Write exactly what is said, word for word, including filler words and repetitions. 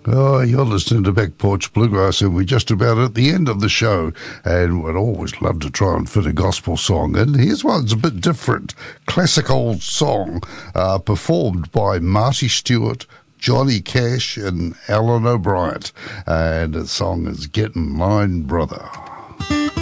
Oh, you're listening to Back Porch Bluegrass, and we're just about at the end of the show, and we'd always love to try and fit a gospel song. And here's one that's a bit different. Classical song uh, performed by Marty Stewart, Johnny Cash, and Alan O'Brien. And the song is Get in Line, Brother.